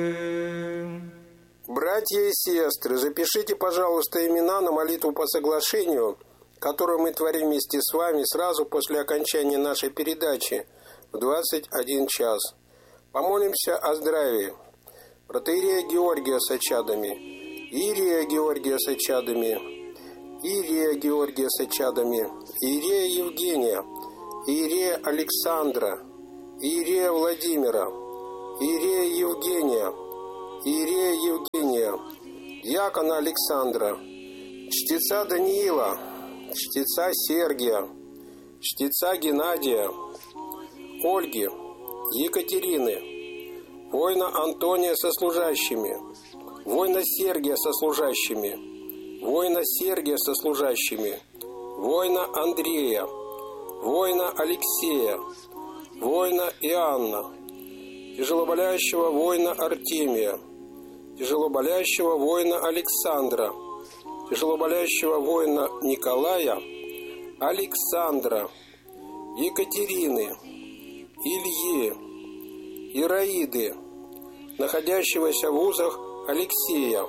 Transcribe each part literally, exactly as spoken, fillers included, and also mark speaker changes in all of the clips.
Speaker 1: Братья и сестры, запишите, пожалуйста, имена на молитву по соглашению, которую мы творим вместе с вами сразу после окончания нашей передачи в двадцать один час. Помолимся о здравии протоиерея Георгия с очадами, иерея Георгия с очадами, иерея Георгия с очадами, иерея Евгения, иерея Александра, иерея Владимира, иерея Евгения, иерея Евгения, диакона Александра, чтеца Даниила, чтеца Сергия, чтеца Геннадия, Ольги, Екатерины, воина Антония со служащими, воина Сергия со служащими, воина Сергия со служащими, воина Андрея, воина Алексея, воина Иоанна, тяжелоболящего воина Артемия, тяжелоболящего воина Александра, тяжелоболящего воина Николая, Александра, Екатерины, Ильи, Ираиды, находящегося в узах Алексея,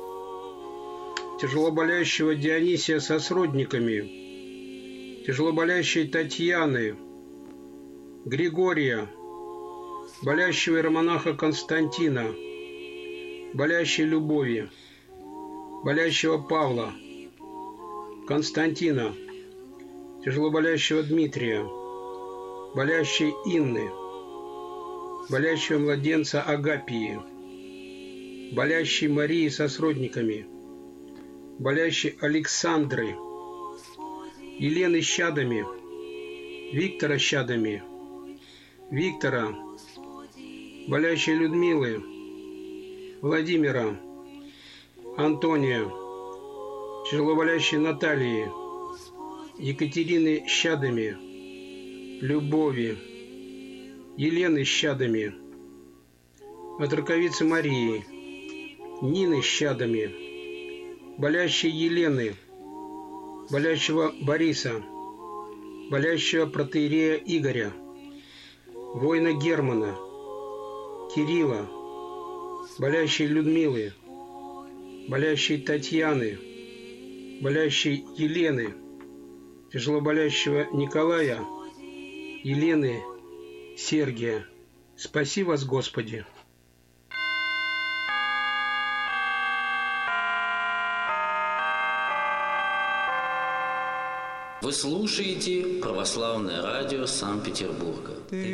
Speaker 2: тяжелоболящего Дионисия со сродниками, тяжелоболящей Татьяны, Григория, болящего иеромонаха Константина, болящей Любови, болящего Павла, Константина, тяжелоболящего Дмитрия, болящей Инны, болящего младенца Агапии, болящей Марии со сродниками, болящей Александры, Елены с чадами, Виктора с чадами, Виктора, болящей Людмилы, Владимира, Антония, тяжелоболящей Натальи, Екатерины с чадами, Любови, Елены с чадами, от раковицы Марии, Нины с чадами, болящей Елены, болящего Бориса, болящего протоиерея Игоря, воина Германа, Кирилла, болящей Людмилы, болящей Татьяны, болящей Елены, тяжелоболящего Николая, Елены, Сергия. Спаси вас, Господи.
Speaker 3: Вы слушаете Православное радио Санкт-Петербурга.